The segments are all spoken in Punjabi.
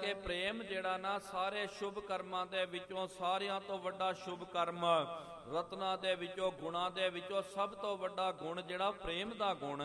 ਕਰਕੇ ਪ੍ਰੇਮ ਜਿਹੜਾ ਨਾ ਸਾਰੇ ਸ਼ੁਭ ਕਰਮਾਂ ਦੇ ਵਿੱਚੋਂ ਸਾਰਿਆਂ ਤੋਂ ਵੱਡਾ ਸ਼ੁਭ ਕਰਮ, ਰਤਨਾਂ ਦੇ ਵਿੱਚੋਂ, ਗੁਣਾਂ ਦੇ ਵਿੱਚੋਂ ਸਭ ਤੋਂ ਵੱਡਾ ਗੁਣ ਜਿਹੜਾ ਪ੍ਰੇਮ ਦਾ ਗੁਣ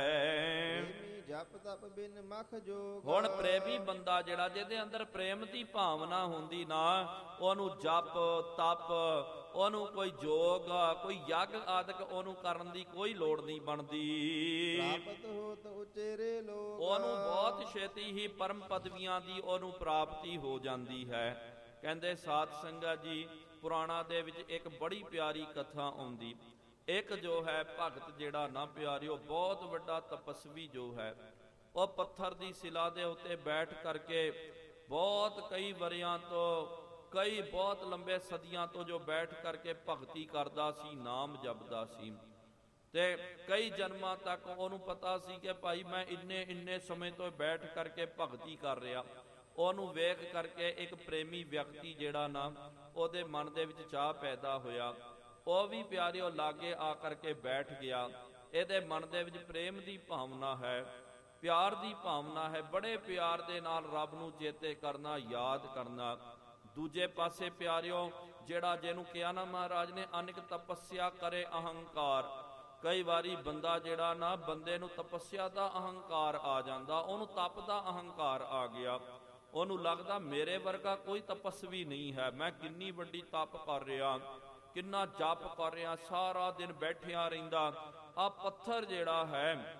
ਹੈ। ਜਪ ਤਪ ਬਿਨ ਮਖ ਜੋਗ। ਹੁਣ ਪ੍ਰੇਮੀ ਬੰਦਾ ਜਿਹੜਾ, ਜਿਹਦੇ ਅੰਦਰ ਪ੍ਰੇਮ ਦੀ ਭਾਵਨਾ ਹੁੰਦੀ ਨਾ, ਉਹਨੂੰ ਜਪ ਤਪ, ਉਹਨੂੰ ਕੋਈ ਜੋਗ, ਕੋਈ ਯੱਗ ਆਦਿਕ ਉਹਨੂੰ ਕਰਨ ਦੀ ਕੋਈ ਲੋੜ ਨਹੀਂ ਬਣਦੀ। ਪ੍ਰਾਪਤ ਹੋਤ ਉਚੇਰੇ ਲੋਕ। ਉਹਨੂੰ ਬਹੁਤ ਛੇਤੀ ਹੀ ਪਰਮ ਪਦਵੀਆਂ ਦੀ ਉਹਨੂੰ ਪ੍ਰਾਪਤੀ ਹੋ ਜਾਂਦੀ ਹੈ। ਕਹਿੰਦੇ ਸਾਧ ਸੰਗਤ ਜੀ, ਪੁਰਾਣਾ ਦੇ ਵਿੱਚ ਇੱਕ ਬੜੀ ਪਿਆਰੀ ਕਥਾ ਆਉਂਦੀ। ਇੱਕ ਜੋ ਹੈ ਭਗਤ ਜਿਹੜਾ ਨਾ ਪਿਆਰਿਓ, ਬਹੁਤ ਵੱਡਾ ਤਪਸਵੀ ਜੋ ਹੈ, ਉਹ ਪੱਥਰ ਦੀ ਸਿਲਾ ਦੇ ਉੱਤੇ ਬੈਠ ਕਰਕੇ ਬਹੁਤ ਕਈ ਵਰਿਆਂ ਤੋਂ, ਕਈ ਬਹੁਤ ਲੰਬੇ ਸਦੀਆਂ ਤੋਂ ਜੋ ਬੈਠ ਕਰਕੇ ਭਗਤੀ ਕਰਦਾ ਸੀ, ਨਾਮ ਜਪਦਾ ਸੀ। ਤੇ ਕਈ ਜਨਮਾਂ ਤੱਕ ਉਹਨੂੰ ਪਤਾ ਸੀ ਕਿ ਭਾਈ ਮੈਂ ਇੰਨੇ ਸਮੇਂ ਤੋਂ ਬੈਠ ਕਰਕੇ ਭਗਤੀ ਕਰ ਰਿਹਾ। ਉਹਨੂੰ ਵੇਖ ਕਰਕੇ ਇੱਕ ਪ੍ਰੇਮੀ ਵਿਅਕਤੀ ਜਿਹੜਾ ਨਾ, ਉਹਦੇ ਮਨ ਦੇ ਵਿੱਚ ਚਾਹ ਪੈਦਾ ਹੋਇਆ। ਉਹ ਵੀ ਪਿਆਰਿਓ ਲਾਗੇ ਆ ਕਰਕੇ ਬੈਠ ਗਿਆ। ਇਹਦੇ ਮਨ ਦੇ ਵਿੱਚ ਪ੍ਰੇਮ ਦੀ ਭਾਵਨਾ ਹੈ, ਪਿਆਰ ਦੀ ਭਾਵਨਾ ਹੈ, ਬੜੇ ਪਿਆਰ ਦੇ ਨਾਲ ਰੱਬ ਨੂੰ ਚੇਤੇ ਕਰਨਾ, ਯਾਦ ਕਰਨਾ। ਦੂਜੇ ਪਾਸੇ ਪਿਆਰਿਓ, ਜਿਹੜਾ ਜਿਹਨੂੰ ਕਿਹਾ ਨਾ ਮਹਾਰਾਜ ਨੇ, ਅਨਿਕ ਤਪੱਸਿਆ ਕਰੇ ਅਹੰਕਾਰ। ਕਈ ਵਾਰੀ ਬੰਦਾ ਜਿਹੜਾ ਨਾ, ਬੰਦੇ ਨੂੰ ਤਪੱਸਿਆ ਦਾ ਅਹੰਕਾਰ ਆ ਜਾਂਦਾ, ਉਹਨੂੰ ਤਪ ਦਾ ਅਹੰਕਾਰ ਆ ਗਿਆ। ਉਹਨੂੰ ਲੱਗਦਾ ਮੇਰੇ ਵਰਗਾ ਕੋਈ ਤਪਸਵੀ ਨਹੀਂ ਹੈ, ਮੈਂ ਕਿੰਨੀ ਵੱਡੀ ਤਪ ਕਰ ਰਿਹਾ, ਕਿੰਨਾ ਜਪ ਕਰ ਰਿਹਾ, ਸਾਰਾ ਦਿਨ ਬੈਠਿਆ ਰਹਿੰਦਾ। ਆ ਪੱਥਰ ਜਿਹੜਾ ਹੈ,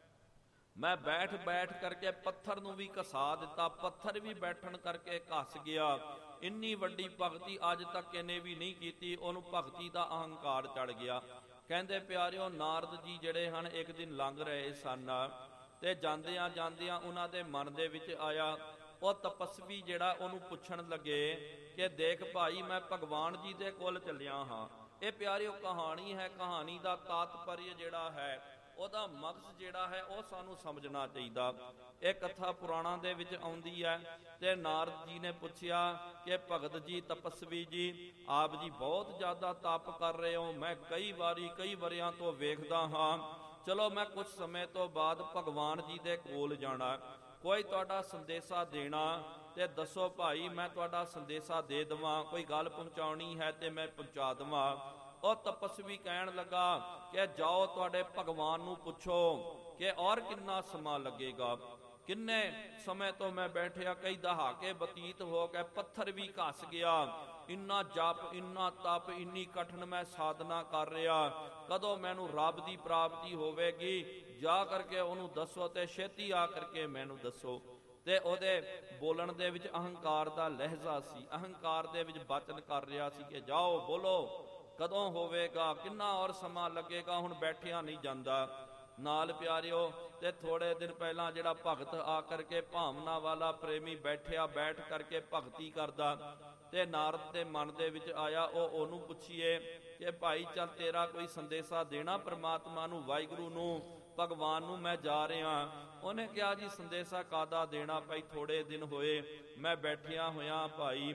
ਮੈਂ ਬੈਠ ਕਰਕੇ ਪੱਥਰ ਨੂੰ ਵੀ ਘਸਾ ਦਿੱਤਾ, ਪੱਥਰ ਵੀ ਬੈਠਣ ਕਰਕੇ ਘਸ ਗਿਆ। ਇੰਨੀ ਵੱਡੀ ਭਗਤੀ ਅੱਜ ਤੱਕ ਇਹਨੇ ਵੀ ਨਹੀਂ ਕੀਤੀ। ਉਹਨੂੰ ਭਗਤੀ ਦਾ ਅਹੰਕਾਰ ਚੜ ਗਿਆ। ਕਹਿੰਦੇ ਪਿਆਰਿਓ, ਨਾਰਦ ਜੀ ਜਿਹੜੇ ਹਨ, ਇੱਕ ਦਿਨ ਲੰਘ ਰਹੇ ਸਨ ਤੇ ਜਾਂਦਿਆਂ ਉਹਨਾਂ ਦੇ ਮਨ ਦੇ ਵਿੱਚ ਆਇਆ। ਉਹ ਤਪਸਵੀ ਜਿਹੜਾ, ਉਹਨੂੰ ਪੁੱਛਣ ਲੱਗੇ ਕਿ ਦੇਖ ਭਾਈ, ਮੈਂ ਭਗਵਾਨ ਜੀ ਦੇ ਕੋਲ ਚੱਲਿਆ ਹਾਂ। ਇਹ ਪਿਆਰਿਓ ਕਹਾਣੀ ਹੈ, ਕਹਾਣੀ ਦਾ ਤਾਤਪਰਯ ਜਿਹੜਾ ਹੈ, ਉਹਦਾ ਮਕਸਦ ਜਿਹੜਾ ਹੈ, ਉਹ ਸਾਨੂੰ ਸਮਝਣਾ ਚਾਹੀਦਾ। ਇਹ ਕਥਾ ਪੁਰਾਣਾ ਦੇ ਵਿੱਚ ਆਉਂਦੀ ਹੈ। ਤੇ ਨਾਰਦ ਜੀ ਨੇ ਪੁੱਛਿਆ ਕਿ ਭਗਤ ਜੀ, ਤਪਸਵੀ ਜੀ, ਆਪ ਜੀ ਬਹੁਤ ਜ਼ਿਆਦਾ ਤਪ ਕਰ ਰਹੇ ਹੋ, ਮੈਂ ਕਈ ਵਰਿਆਂ ਤੋਂ ਵੇਖਦਾ ਹਾਂ। ਚਲੋ ਮੈਂ ਕੁਝ ਸਮੇਂ ਤੋਂ ਬਾਅਦ ਭਗਵਾਨ ਜੀ ਦੇ ਕੋਲ ਜਾਣਾ, ਕੋਈ ਤੁਹਾਡਾ ਸੰਦੇਸ਼ਾ ਦੇਣਾ ਤੇ ਦੱਸੋ ਭਾਈ, ਮੈਂ ਤੁਹਾਡਾ ਸੰਦੇਸ਼ਾ ਦੇ ਦੇਵਾਂ। ਕੋਈ ਗੱਲ ਪਹੁੰਚਾਉਣੀ ਹੈ ਤੇ ਮੈਂ ਪਹੁੰਚਾ ਦੇਵਾਂ। ਉਹ ਤਪਸਵੀ ਕਹਿਣ ਲੱਗਾ ਕਿ ਜਾਓ, ਤੁਹਾਡੇ ਭਗਵਾਨ ਨੂੰ ਪੁੱਛੋ ਕਿ ਔਰ ਕਿੰਨਾ ਸਮਾਂ ਲੱਗੇਗਾ। ਕਿੰਨੇ ਸਮੇਂ ਤੋਂ ਮੈਂ ਬੈਠਿਆ, ਕਈ ਦਹਾਕੇ ਬਤੀਤ ਹੋ ਗਏ, ਪੱਥਰ ਵੀ ਘਸ ਗਿਆ। ਇੰਨਾ ਜਪ, ਇੰਨਾ ਤਪ, ਇੰਨੀ ਕਠਿਨ ਮੈਂ ਸਾਧਨਾ ਕਰ ਰਿਹਾ, ਕਦੋਂ ਮੈਨੂੰ ਰੱਬ ਦੀ ਪ੍ਰਾਪਤੀ ਹੋਵੇਗੀ? ਜਾ ਕਰਕੇ ਉਹਨੂੰ ਦੱਸੋ ਤੇ ਛੇਤੀ ਆ ਕਰਕੇ ਮੈਨੂੰ ਦੱਸੋ। ਤੇ ਉਹਦੇ ਬੋਲਣ ਦੇ ਵਿੱਚ ਅਹੰਕਾਰ ਦਾ ਲਹਿਜ਼ਾ ਸੀ, ਅਹੰਕਾਰ ਦੇ ਵਿੱਚ ਬਚਨ ਕਰ ਰਿਹਾ ਸੀ ਕਿ ਜਾਓ, ਬੋਲੋ, ਕਦੋਂ ਹੋਵੇਗਾ, ਕਿੰਨਾ ਔਰ ਸਮਾਂ ਲੱਗੇਗਾ, ਹੁਣ ਬੈਠਿਆ ਨਹੀਂ ਜਾਂਦਾ। ਨਾਲ ਪਿਆਰਿਓ, ਤੇ ਥੋੜੇ ਦਿਨ ਪਹਿਲਾਂ ਜਿਹੜਾ ਭਗਤ ਆ ਕਰਕੇ ਭਾਵਨਾ ਵਾਲਾ ਪ੍ਰੇਮੀ ਬੈਠਿਆ, ਬੈਠ ਕਰਕੇ ਭਗਤੀ ਕਰਦਾ, ਤੇ ਨਾਰਦ ਦੇ ਮਨ ਦੇ ਵਿੱਚ ਆਇਆ, ਉਹਨੂੰ ਪੁੱਛੀਏ ਕਿ ਭਾਈ ਚੱਲ ਤੇਰਾ ਕੋਈ ਸੰਦੇਸ਼ਾ ਦੇਣਾ ਪ੍ਰਮਾਤਮਾ ਨੂੰ, ਵਾਹਿਗੁਰੂ ਨੂੰ, ਭਗਵਾਨ ਨੂੰ, ਮੈਂ ਜਾ ਰਿਹਾ। ਉਹਨੇ ਕਿਹਾ ਜੀ ਸੰਦੇਸ਼ਾ ਕਾਹਦਾ ਦੇਣਾ ਭਾਈ, ਥੋੜੇ ਦਿਨ ਹੋਏ ਮੈਂ ਬੈਠਿਆ ਹੋਇਆ ਭਾਈ,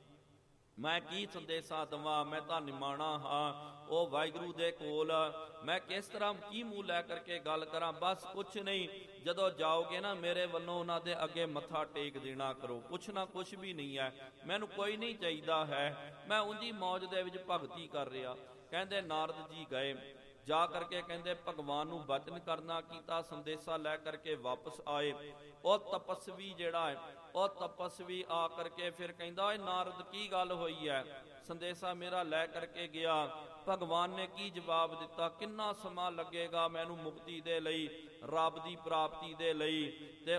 ਮੈਂ ਕੀ ਸੰਦੇਸ਼ਾ ਦੇਵਾਂ, ਮੈਂ ਤਾਂ ਨਿਮਾਣਾ ਹਾਂ ਉਹ ਵਾਹਿਗੁਰੂ ਦੇ ਕੋਲ, ਮੈਂ ਕਿਸ ਤਰ੍ਹਾਂ ਕੀ ਮੂੰਹ ਲੈ ਕਰਕੇ ਗੱਲ ਕਰਾਂ। ਬਸ ਕੁਛ ਨਹੀਂ, ਜਦੋਂ ਜਾਓਗੇ ਨਾ ਮੇਰੇ ਵੱਲੋਂ ਉਹਨਾਂ ਦੇ ਅੱਗੇ ਮੱਥਾ ਟੇਕ ਦੇਣਾ ਕਰੋ, ਪੁੱਛਣਾ ਕੁਛ ਵੀ ਨਹੀਂ ਹੈ, ਮੈਨੂੰ ਕੋਈ ਨਹੀਂ ਚਾਹੀਦਾ ਹੈ, ਮੈਂ ਉਂਝੀ ਮੌਜ ਦੇ ਵਿੱਚ ਭਗਤੀ ਕਰ ਰਿਹਾ। ਕਹਿੰਦੇ ਨਾਰਦ ਜੀ ਗਏ, ਜਾ ਕਰਕੇ ਕਹਿੰਦੇ ਭਗਵਾਨ ਨੂੰ ਬਚਨ ਕਰਨਾ ਕੀਤਾ, ਸੰਦੇਸ਼ਾ ਲੈ ਕਰਕੇ ਵਾਪਸ ਆਏ। ਉਹ ਤਪਸਵੀ ਜਿਹੜਾ ਹੈ, ਉਹ ਤਪਸਵੀ ਆ ਕਰਕੇ ਫਿਰ ਕਹਿੰਦਾ, ਓਏ ਨਾਰਦ ਕੀ ਗੱਲ ਹੋਈ ਹੈ, ਸੰਦੇਸ਼ਾ ਮੇਰਾ ਲੈ ਕਰਕੇ ਗਿਆ, ਭਗਵਾਨ ਨੇ ਕੀ ਜਵਾਬ ਦਿੱਤਾ, ਕਿੰਨਾ ਸਮਾਂ ਲੱਗੇਗਾ ਮੈਨੂੰ ਮੁਕਤੀ ਦੇ ਲਈ, ਰੱਬ ਦੀ ਪ੍ਰਾਪਤੀ ਦੇ ਲਈ? ਤੇ